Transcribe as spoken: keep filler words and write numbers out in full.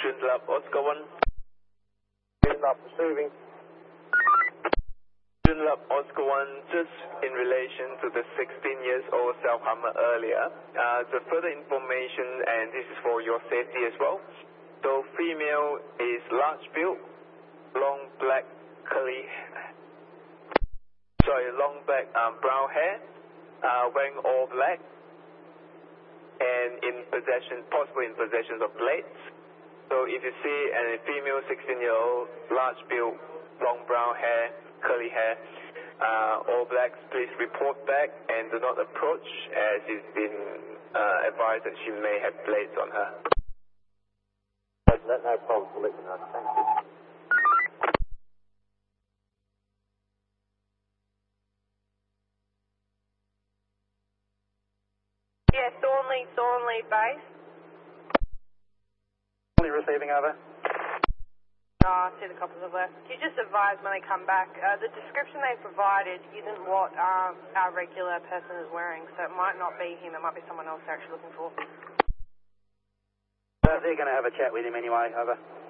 Joondalup Oscar one. Joondalup receiving. Joondalup Oscar one, just in relation to the sixteen years old self-harmer earlier, uh, the further information, and this is for your safety as well. So female is large build, long black curly, sorry, long black um, brown hair, uh, wearing all black, and in possession, possibly in possession of blades. So if you see a female sixteen year old, large build, long brown hair, curly hair, uh, all blacks, please report back and do not approach, as it's been uh, advised that she may have blades on her. No, no problem, we'll let you know. Thank you. Yeah, Thornley, Thornley base. Thornley receiving, over. Oh, I see the coppers have left. Can you just advise when they come back? Uh, the description they provided isn't what um, our regular person is wearing, so it might not be him, it might be someone else they're actually looking for. Uh, they're going to have a chat with him anyway, over.